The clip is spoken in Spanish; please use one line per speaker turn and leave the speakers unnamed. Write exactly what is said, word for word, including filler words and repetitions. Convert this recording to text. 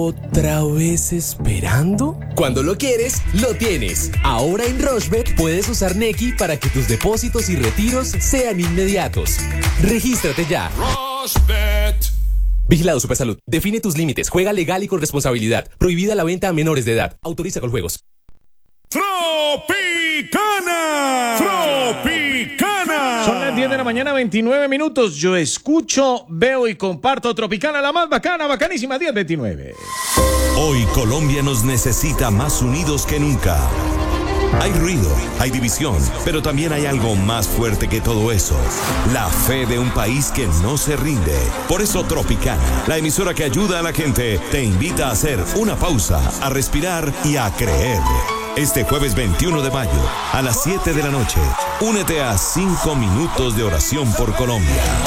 ¿Otra vez esperando? Cuando lo quieres, lo tienes. Ahora en Rushbet puedes usar Nequi para que tus depósitos y retiros sean inmediatos. Regístrate ya. Rushbet. Vigilado Supersalud. Define tus límites. Juega legal y con responsabilidad. Prohibida la venta a menores de edad. Autoriza con juegos.
Tropicana. Tropicana. Son las diez de la mañana, veintinueve minutos. Yo escucho, veo y comparto Tropicana, la más bacana, bacanísima, diez veintinueve.
Hoy Colombia nos necesita más unidos que nunca. Hay ruido, hay división, pero también hay algo más fuerte que todo eso. La fe de un país que no se rinde. Por eso Tropicana, la emisora que ayuda a la gente, te invita a hacer una pausa, a respirar y a creer. Este jueves veintiuno de mayo, a las siete de la noche, únete a cinco minutos de oración por Colombia.